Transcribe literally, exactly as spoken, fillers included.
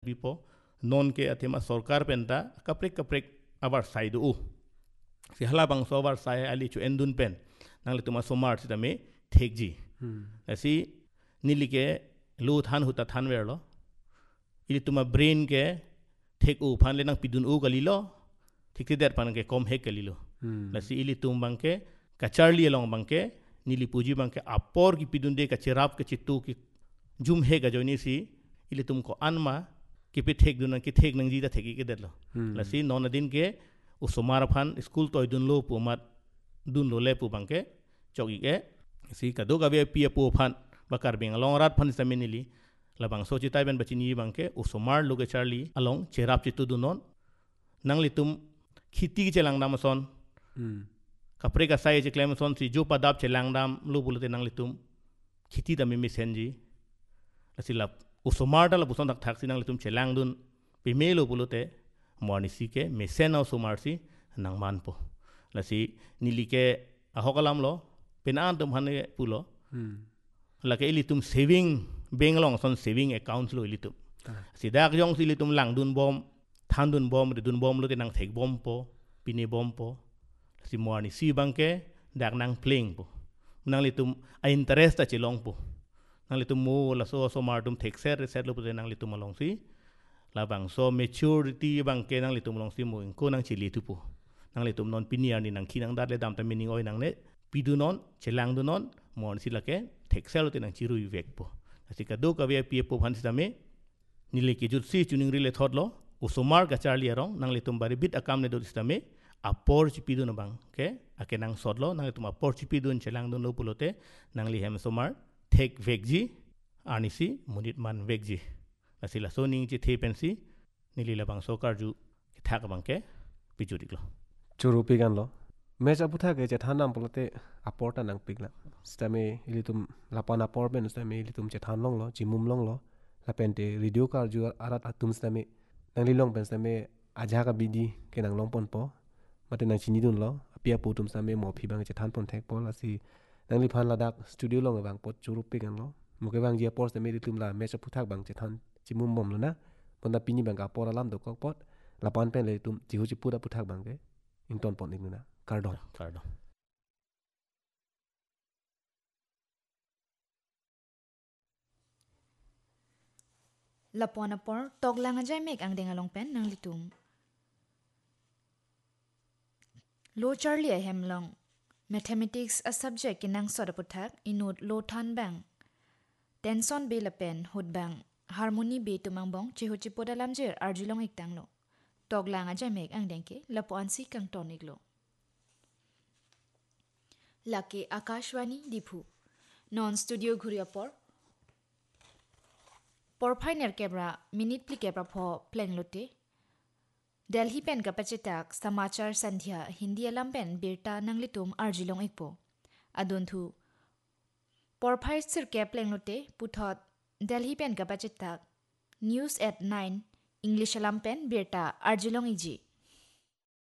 bipo non ke athema sarkar penta kaprek kaprek abar saidu u si hala bang so abar sai ali chu endun pen nangli tuma somar si tame thekji asi nilike lu than huta than werlo ili tuma brain ke thek u phanle nang pidun u galilo thikti der pan ke kom he galilo lasi ili tum bangke kacharli along bangke nili puji bangke apor ki pidun de ka chirap ke chitu ki jum he ga joni si ili tum ko anma ki pe thek dun ki thek nang ji da theki ke derlo lasi non adin ke usomar phan school toy dun lo pu mat dun lo le pu bangke chogi ke si ka do ga be pi pu phan bakar bing along rat phan saminili labang so chi tai ben bachini bangke usomar lo ke charli along chirap chitu dun non nang li tum khiti ki chelang dam son kapre ka sai je claim son si jo padap chelang dam lu bulute nang li tum khiti da mi mi senji asila usomar da la buson dak thak sinang li tum chelang dun pe me lo bulute morni si ke me sen au somar si nang man po lasi nili ke ahokalam lo penan tum hane pulo la ke ili tum saving bank long son saving account lo ili tum si dak jong si ili tum lang dun bom than dun bom de dun bom lo te nang thek bom po pini bom po si morni si bangke dak nang playing po nang li tum a interest ta chilong po nang li tum mo la so so mar tum thek ser set lo te nang li tum along si la bang so maturity bangke nang li tum long si mo ko nang chili tu po nang li tum non piniar ni nang khinang dat le dam ta meaning oi nang ne pidu non chelang du non mon si la ke thek ser lo te nang chiru vek po si ka do ka ve pi po phan si ta me ni le ki jut si chuning ri le thot lo usomar ka charli arong nang li tum bari bit akam ne do si ta me apor chipidu na bang ke ake nang sodlo nang li tum apor chipidu chelang dun lo pulote nang li hem somar thek vekji anisi munit man vekji asila so ning chi the pensi nili la bang so karju thak bang ke pijudik lo churu pigan lo meja butha ke je thanam pulote apor ta nang pigla stame ilitum lapana por ben stame ilitum che than long lo jimum long lo lapente radio karju arat atum stame nang li long ben stame aja ka bidi ke nang long pon po mate nang chini dun lo apia putum stame mo phi bang che than pon thek pol asi nang li phan ladak studio long bang pot churu pigan lo mo ke bang je por stame ilitum la meja butha bang che than chimum mom lo na ponda pini bang ka por alam do kok pot lapan pen le tum jihu chi pura butha bang ke ington pon ning na kardon kardon lapona por toglang ajay mek ang ding along pen nang litum lo charlie ahem long mathematics a subject kinang soda puthak inut lo than bang tension be la pen hut bang harmony be tumang bong chi hu chi podalam jer arjulong iktang lo toglang ajay mek ang deng ke lapon si kang tonik lo lake akashwani diphu non studio ghuria por por phainer kebra minute pli kebra pho pleng lote delhi pen ka pachetak samachar sandhya hindi alam pen birta nanglitum arjilong ekpo adon thu por phai sir ke pleng lote puthot delhi pen ka pachetak news at nine english alam pen birta arjilong iji